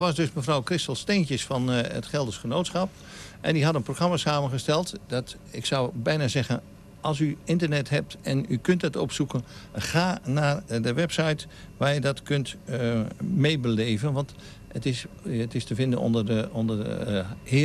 was dus mevrouw Christel Steentjes van het Gelders Genootschap. En die had een programma samengesteld dat, ik zou bijna zeggen, als u internet hebt en u kunt het opzoeken, ga naar de website waar je dat kunt meebeleven. Want het is te vinden onder de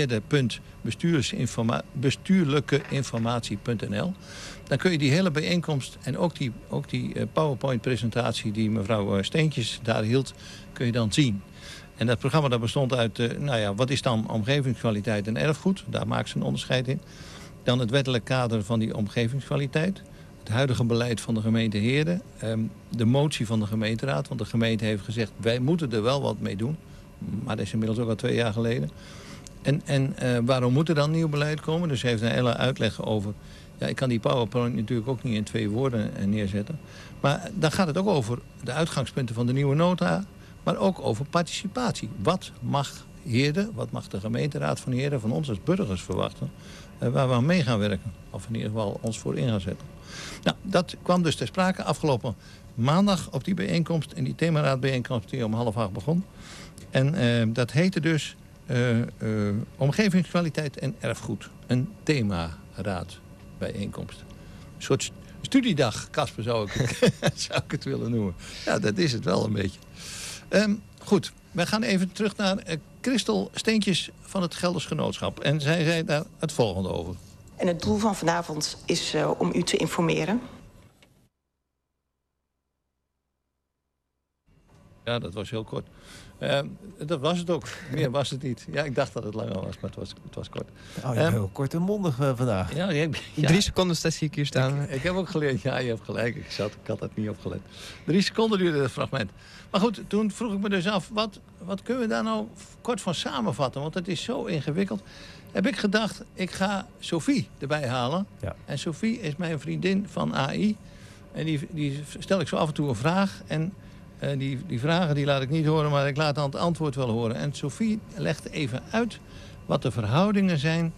heerde.bestuurlijkeinformatie.nl. Dan kun je die hele bijeenkomst en ook die PowerPoint-presentatie die mevrouw Steentjes daar hield, kun je dan zien. En dat programma dat bestond uit, wat is dan omgevingskwaliteit en erfgoed? Daar maakt ze een onderscheid in. Dan het wettelijk kader van die omgevingskwaliteit. Het huidige beleid van de gemeente Heerde. De motie van de gemeenteraad. Want de gemeente heeft gezegd, wij moeten er wel wat mee doen. Maar dat is inmiddels ook al 2 jaar geleden. En waarom moet er dan nieuw beleid komen? Dus ze heeft een hele uitleg over. Ja, ik kan die PowerPoint natuurlijk ook niet in 2 woorden neerzetten. Maar dan gaat het ook over de uitgangspunten van de nieuwe nota. Maar ook over participatie. Wat mag Heerde, wat mag de gemeenteraad van Heerde van ons als burgers verwachten? Waar we aan mee gaan werken. Of in ieder geval ons voor in gaan zetten. Nou, dat kwam dus ter sprake afgelopen maandag op die bijeenkomst. In die themaraadbijeenkomst die om 7:30 begon. En dat heette dus omgevingskwaliteit en erfgoed. Een themaraadbijeenkomst. Een soort studiedag, Casper, zou ik het willen noemen. Ja, dat is het wel een beetje. Goed, we gaan even terug naar Christel Steentjes van het Gelders Genootschap. En zij zei daar het volgende over. En het doel van vanavond is om u te informeren. Ja, dat was heel kort. Dat was het ook. Meer was het niet. Ja, ik dacht dat het langer was, maar het was kort. Oh, je bent heel kort en mondig vandaag. Ja, 3 seconden staat zie ik hier staan. Ik heb ook geleerd, ja, je hebt gelijk. Ik had dat niet opgelet. 3 seconden duurde het fragment. Maar goed, toen vroeg ik me dus af, wat kunnen we daar nou kort van samenvatten? Want het is zo ingewikkeld. Heb ik gedacht, ik ga Sophie erbij halen. Ja. En Sophie is mijn vriendin van AI. En die stel ik zo af en toe een vraag. En die vragen die laat ik niet horen, maar ik laat dan het antwoord wel horen. En Sophie legt even uit wat de verhoudingen zijn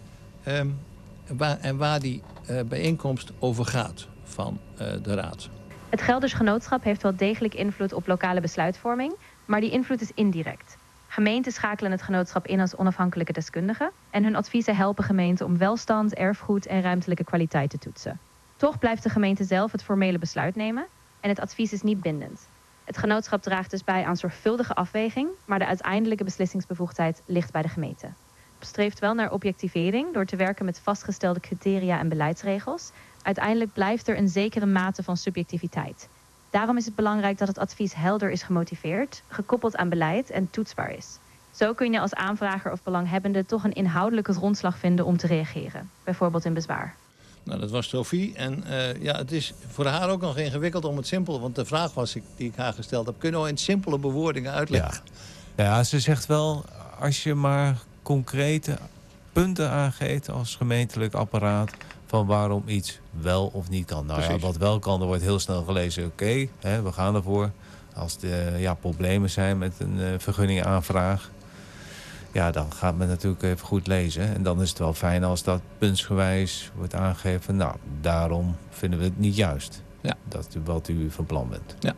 en waar die bijeenkomst over gaat van de raad. Het Gelders Genootschap heeft wel degelijk invloed op lokale besluitvorming, maar die invloed is indirect. Gemeenten schakelen het genootschap in als onafhankelijke deskundigen en hun adviezen helpen gemeenten om welstand, erfgoed en ruimtelijke kwaliteit te toetsen. Toch blijft de gemeente zelf het formele besluit nemen en het advies is niet bindend. Het genootschap draagt dus bij aan zorgvuldige afweging, maar de uiteindelijke beslissingsbevoegdheid ligt bij de gemeente. Het streeft wel naar objectivering door te werken met vastgestelde criteria en beleidsregels. Uiteindelijk blijft er een zekere mate van subjectiviteit. Daarom is het belangrijk dat het advies helder is gemotiveerd, gekoppeld aan beleid en toetsbaar is. Zo kun je als aanvrager of belanghebbende toch een inhoudelijke grondslag vinden om te reageren, bijvoorbeeld in bezwaar. Nou, dat was Sophie. En het is voor haar ook nog ingewikkeld om het simpel. Want de vraag was die ik haar gesteld heb. Kun je nou in simpele bewoordingen uitleggen? Ja, ze zegt wel, als je maar concrete punten aangeeft als gemeentelijk apparaat van waarom iets wel of niet kan. Nou ja, wat wel kan, er wordt heel snel gelezen. Oké, we gaan ervoor. Als er problemen zijn met een vergunningaanvraag, ja, dan gaat men natuurlijk even goed lezen. En dan is het wel fijn als dat puntsgewijs wordt aangegeven. Nou, daarom vinden we het niet juist. Ja. Dat u wat u van plan bent. Ja.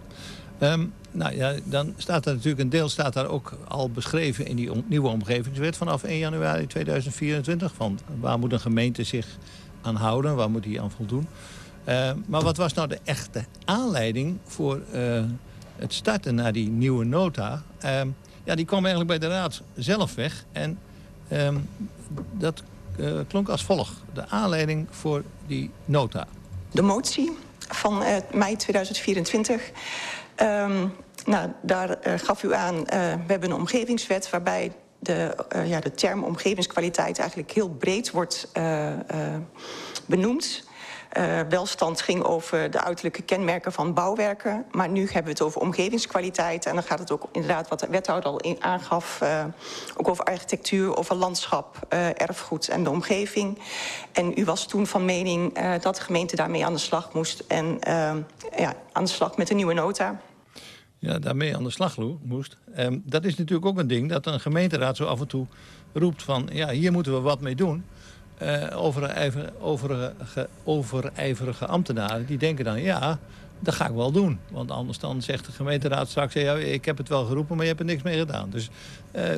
Dan staat er natuurlijk een deel staat daar ook al beschreven in die nieuwe omgevingswet vanaf 1 januari 2024. Van waar moet een gemeente zich aan houden, waar moet hij aan voldoen. Maar wat was nou de echte aanleiding voor het starten naar die nieuwe nota? Die kwam eigenlijk bij de raad zelf weg. En dat klonk als volgt. De aanleiding voor die nota. De motie van mei 2024. Daar gaf u aan, we hebben een omgevingswet waarbij de term omgevingskwaliteit eigenlijk heel breed wordt benoemd. Welstand ging over de uiterlijke kenmerken van bouwwerken. Maar nu hebben we het over omgevingskwaliteit. En dan gaat het ook inderdaad, wat de wethouder al aangaf, ook over architectuur, over landschap, erfgoed en de omgeving. En u was toen van mening dat de gemeente daarmee aan de slag moest. En aan de slag met een nieuwe nota. Ja, daarmee aan de slag moest. Dat is natuurlijk ook een ding dat een gemeenteraad zo af en toe roept van, ja, hier moeten we wat mee doen. Overijverige ambtenaren die denken dan, ja, dat ga ik wel doen. Want anders dan zegt de gemeenteraad straks... ja, ik heb het wel geroepen, maar je hebt er niks mee gedaan. Dus